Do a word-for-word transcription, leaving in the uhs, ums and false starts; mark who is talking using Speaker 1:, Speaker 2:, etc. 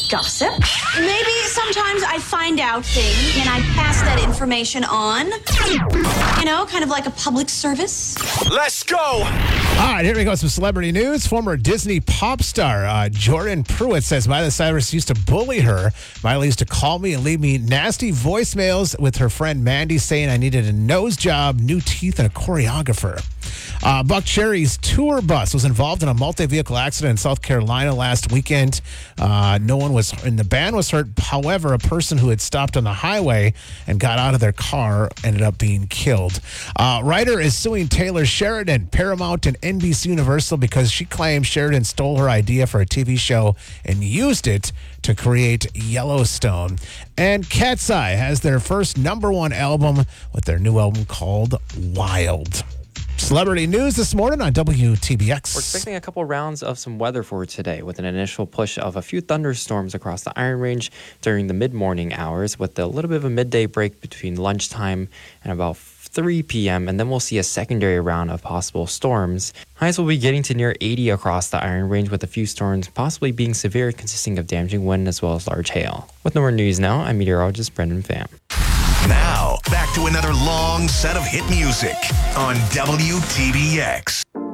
Speaker 1: gossip. Maybe sometimes I find out things and I pass that information on. You know, kind of like a public service.
Speaker 2: Let's go!
Speaker 3: All right, here we go. Some celebrity news. Former Disney pop star uh, Jordan Pruitt says Miley Cyrus used to bully her. Miley used to call me and leave me nasty voicemails with her friend Mandy saying I needed a nose job, new teeth, and a choreographer. Uh, Buck Cherry's tour bus was involved in a multi-vehicle accident in South Carolina last weekend. Uh, no one was in the band was hurt. However, a person who had stopped on the highway and got out of their car ended up being killed. Uh, writer is suing Taylor Sheridan, Paramount, and N B C Universal because she claims Sheridan stole her idea for a T V show and used it to create Yellowstone. And Cat's Eye has their first number one album with their new album called Wild. Celebrity news this morning on W T B X.
Speaker 4: We're expecting a couple rounds of some weather for today with an initial push of a few thunderstorms across the Iron Range during the mid-morning hours with a little bit of a midday break between lunchtime and about three p.m. And then we'll see a secondary round of possible storms. Highs will be getting to near eighty across the Iron Range with a few storms possibly being severe, consisting of damaging wind as well as large hail. With no more news now, I'm meteorologist Brendan Pham.
Speaker 2: Now, back to another long set of hit music on W T B X.